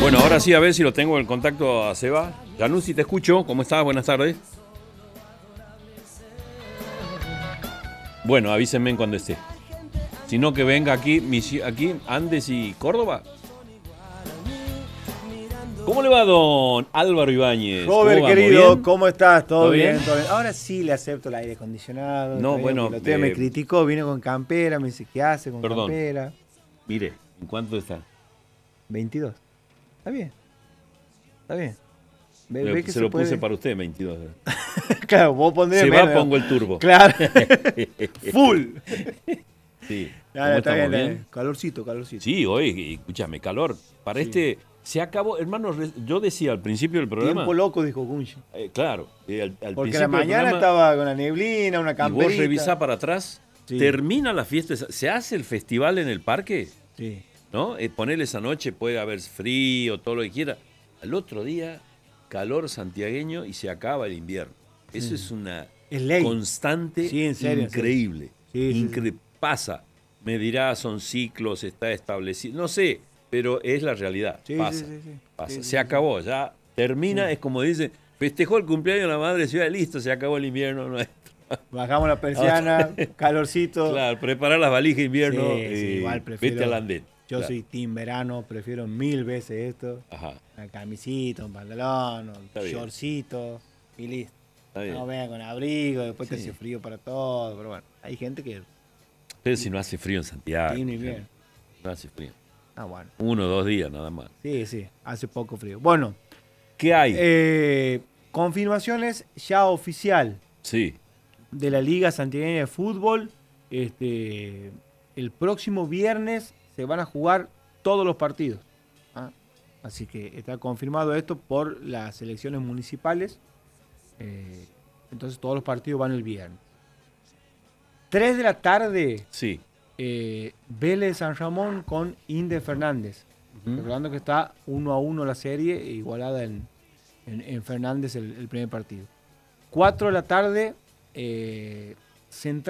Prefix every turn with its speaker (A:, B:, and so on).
A: Bueno, ahora sí, a ver si lo tengo en contacto a Seba. Januzzi, te escucho. ¿Cómo estás? Buenas tardes. Bueno, avísenme cuando esté. Si no, que venga aquí, Andes y Córdoba. ¿Cómo le va, don Álvaro Ibáñez?
B: Robert, querido,
A: bien?
B: ¿cómo estás? ¿Todo bien?
A: bien?
B: ¿Todo bien? Ahora sí le acepto el aire acondicionado.
A: No, bueno,
B: el otro día me criticó, vino con campera, me dice, ¿qué hace con
A: Perdón.
B: campera?
A: Mire, ¿en cuánto está?
B: 22. Está bien. Está bien.
A: Ve que se lo puse para usted, 22.
B: Claro, vos pondrías
A: Se
B: menos.
A: va, pongo el turbo.
B: Claro. Full.
A: Sí.
B: Nada, está bien. Calorcito.
A: Sí, hoy, escúchame, calor. Para
B: Sí.
A: se acabó, hermano, yo decía al principio del programa.
B: Tiempo loco, dijo Gunshi.
A: Claro, al
B: Porque
A: principio
B: la mañana
A: del programa,
B: estaba con la neblina, una
A: y
B: camperita.
A: vos revisás para atrás,
B: Sí.
A: termina la fiesta, se hace el festival en el parque,
B: Sí.
A: ¿no? Ponele esa noche, puede haber frío, todo lo que quiera. Al otro día, calor santiagueño y se acaba el invierno. Eso es una
B: Es ley.
A: constante
B: Sí, en serio,
A: increíble.
B: Sí.
A: Pasa. Me dirá, son ciclos, está establecido. No sé, pero es la realidad.
B: Sí,
A: pasa.
B: sí.
A: Pasa.
B: Sí,
A: Se acabó, ya termina, es como dicen, festejó el cumpleaños de la madre de ciudad, listo, se acabó el invierno nuestro.
B: Bajamos la persiana, calorcito.
A: Claro, preparar las valijas de invierno
B: Sí, igual prefiero.
A: vete al andén.
B: Yo
A: Claro.
B: soy team verano, prefiero 1000 veces esto.
A: Ajá,
B: Una camisita, un pantalón,
A: Está
B: un
A: bien.
B: shortcito y listo.
A: está bien.
B: No venga con abrigo, después te
A: Sí.
B: hace frío para todo, pero bueno, hay gente que
A: Pero si no hace frío en Santiago.
B: tiene invierno.
A: No hace frío.
B: Ah, bueno.
A: 1 o 2 días nada más.
B: Sí, hace poco frío. Bueno,
A: ¿Qué hay?
B: confirmaciones ya oficial
A: Sí.
B: de la Liga Santiagueña de Fútbol. El próximo viernes se van a jugar todos los partidos. ¿Ah? Así que está confirmado esto por las elecciones municipales. Entonces todos los partidos van el viernes. 3 de la tarde,
A: Sí.
B: Vélez San Ramón con Inde Fernández. Recordando que está 1-1 la serie, igualada en Fernández el primer partido. 4 de la tarde, Central